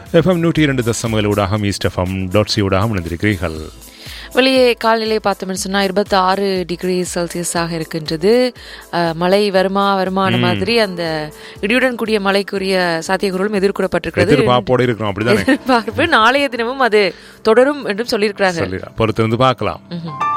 FM 102.7 ஊடாக eastfm.co ஊடாக இணைந்திருக்கிறீர்கள். வெளியே காலநிலை பார்த்தோம்னு சொன்னால் 26 டிகிரி செல்சியஸாக இருக்கின்றது. மழை வருமான மாதிரி அந்த இடியுடன் கூடிய மழைக்குரிய சாத்தியக்கூறுகளும் எதிர்கூறப்பட்டிருக்கிறது. எதிர்பார்ப்பு நாளைய தினமும் அது தொடரும் என்றும் சொல்லியிருக்கிறார்கள். பொறுத்திருந்து பார்க்கலாம்.